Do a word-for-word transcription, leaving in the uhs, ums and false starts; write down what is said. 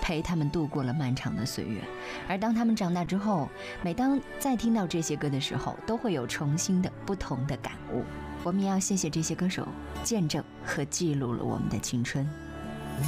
陪他们度过了漫长的岁月。而当他们长大之后，每当再听到这些歌的时候，都会有重新的不同的感悟。我们也要谢谢这些歌手，见证和记录了我们的青春。